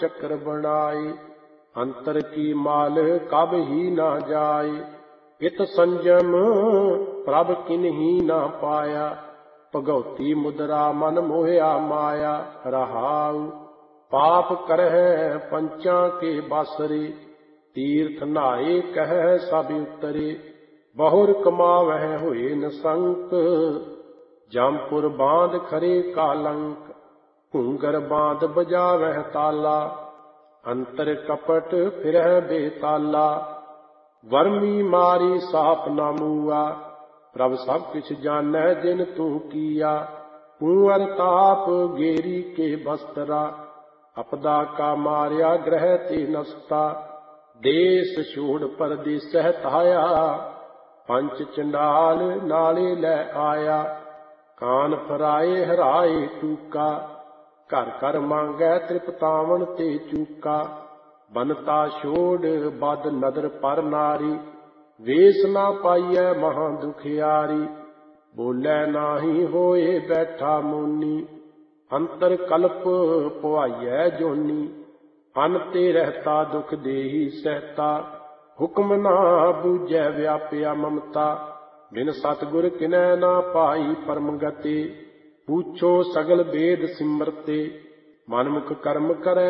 चक्र बनाए, अंतर की माल कब ही ना जाए। इत संजम प्रभ किन्ही ना पाया, भगवती मुद्रा मन मोहिया माया। रहाउ पाप करह पंचा के बासरे, तीर्थ नहाए कह सब उतरे। बहुर कमावह हुए न संक, जामपुर बांध खरे कालंक। घूंगर बांध बजावह ताला, अंतर कपट फिरह बेताला। वर्मी मारी साप न मूआ, प्रभ सब किछ जानह जिन तू किया। कुंवर ताप गेरी के बस्तरा, अपदा का मार्या ग्रह ते नस्ता। देश छोड़ परदेसह ताया, पंच चंडाल नाले लै आया। कान फराए हराए टूका, घर घर मांगै त्रिपतावन ते चूका। बनता छोड़ बद नदर पर नारी, वेस ना पाइयै महा दुखियारी। बोलै नाही होए बैठा मुनि, अंतर कल्प पुआइयै जोनी। अन ते रहता दुख देही सहता, हुक्म ना बूझै व्यापिया ममता। बिन सतगुर किनै ना पाई परम गति, पूछो सगल वेद सिमरते। मनमुख कर्म करै